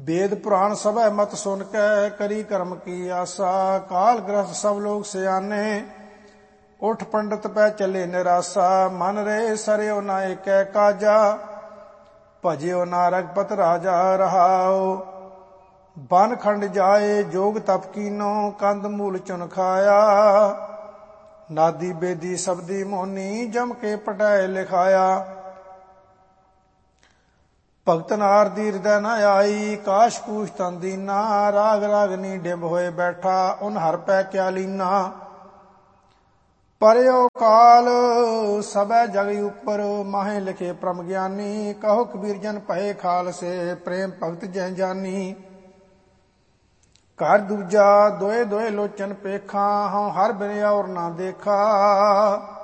वेद पुराण सभै मत सुन कै करी कर्म की आशा। काल ग्रस्त सब लोग सियाने उठ पंडित पै चले निराशा। मन रे सरयो न एकै काजा भजियो ना रघुपत राजा रहाओ। बन खंड जाए जोग तप कीनो कंद मूल चुन खाया। नादी बेदी सबदी मोनी जम के पटाए लिखाया। भगत नार दी हृदय न आई काश कूश तन दीना। राग रागनी डिंब होए बैठा उन हर पै क्या लीना। परयो काल सबै जग उपर माहे लिखे परम ज्ञानी। कहो कबीर जन भये खाल से प्रेम भगत जय जानी। घर दूजा दोए दोए लोचन पेखा हूँ हर बिन और ना देखा।